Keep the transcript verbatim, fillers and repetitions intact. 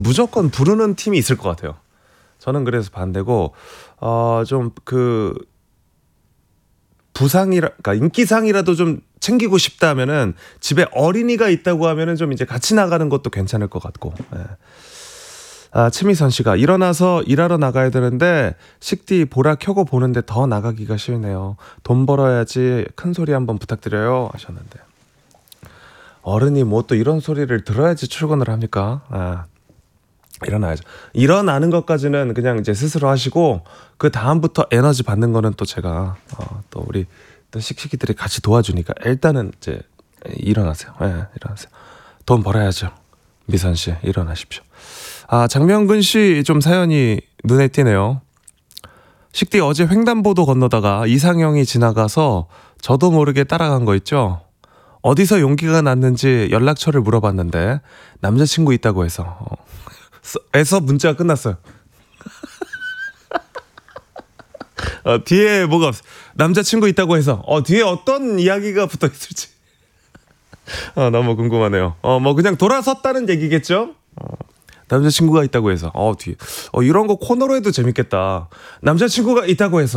무조건 부르는 팀이 있을 것 같아요. 저는 그래서 반대고 어, 좀 그 부상이라, 그러니까 인기상이라도 좀 챙기고 싶다면은 집에 어린이가 있다고 하면은 좀 이제 같이 나가는 것도 괜찮을 것 같고. 예. 아, 최미선 씨가 일어나서 일하러 나가야 되는데 식디 보라 켜고 보는데 더 나가기가 싫네요. 돈 벌어야지 큰 소리 한번 부탁드려요 하셨는데 어른이 뭐 또 이런 소리를 들어야지 출근을 합니까? 아, 일어나야죠. 일어나는 것까지는 그냥 이제 스스로 하시고 그 다음부터 에너지 받는 거는 또 제가 어, 또 우리 또 씩씩이들이 같이 도와주니까 일단은 이제 일어나세요. 예, 일어나세요. 돈 벌어야죠. 미선 씨 일어나십시오. 아, 장명근 씨 좀 사연이 눈에 띄네요. 식디 어제 횡단보도 건너다가 이상형이 지나가서 저도 모르게 따라간 거 있죠. 어디서 용기가 났는지 연락처를 물어봤는데 남자친구 있다고 해서 어, 에서 문자가 끝났어요. 어, 뒤에 뭐가 없어. 남자친구 있다고 해서 어, 뒤에 어떤 이야기가 붙어 있을지 어, 너무 궁금하네요. 어, 뭐 그냥 돌아섰다는 얘기겠죠. 어, 남자친구가 있다고 해서 어, 뒤에 어, 이런 거 코너로 해도 재밌겠다. 남자친구가 있다고 해서